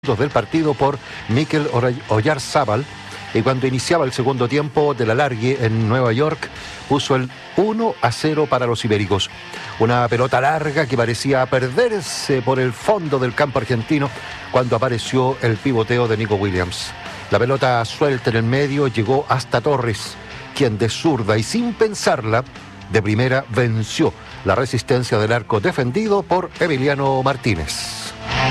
del partido por Mikel Oyarzábal, y cuando iniciaba el segundo tiempo del alargue en Nueva York puso el 1-0 para los ibéricos. Una pelota larga que parecía perderse por el fondo del campo argentino cuando apareció el pivoteo de Nico Williams. La pelota suelta en el medio llegó hasta Torres, quien de zurda y sin pensarla de primera venció la resistencia del arco defendido por Emiliano Martínez.